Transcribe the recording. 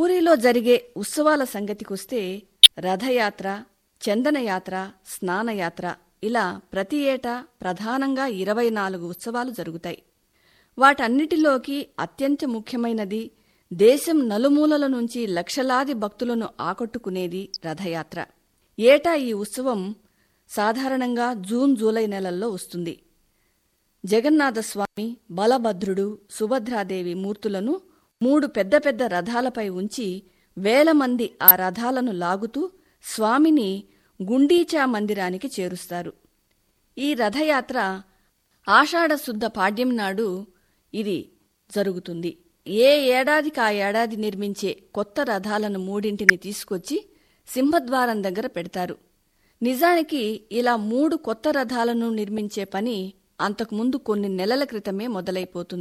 పూరిలో జరిగే ఉత్సవాల సంగతికొస్తే రథయాత్ర, చందనయాత్ర, స్నానయాత్ర ఇలా ప్రతి ఏటా ప్రధానంగా 24 ఉత్సవాలు జరుగుతాయి. వాటన్నిటిలోకి అత్యంత ముఖ్యమైనది, దేశం నలుమూలల నుంచి లక్షలాది భక్తులను ఆకట్టుకునేది రథయాత్ర. ఏటా ఈ ఉత్సవం సాధారణంగా జూన్, జూలై నెలల్లో వస్తుంది. జగన్నాథస్వామి, బలభద్రుడు, సుభద్రాదేవి మూర్తులను 3 పెద్ద పెద్ద రథాలపై ఉంచి వేల మంది ఆ రథాలను లాగుతూ స్వామిని గుండీచా మందిరానికి చేరుస్తారు. ఈ రథయాత్ర ఆషాఢశుద్ధ పాడ్యం నాడు ఇది జరుగుతుంది. ఏ ఏడాదికి ఆ ఏడాది నిర్మించే కొత్త రథాలను 3 తీసుకొచ్చి సింహద్వారం దగ్గర పెడతారు. నిజానికి ఇలా 3 కొత్త రథాలను నిర్మించే పని అంతకుముందు కొన్ని నెలల క్రితమే మొదలైపోతుంది.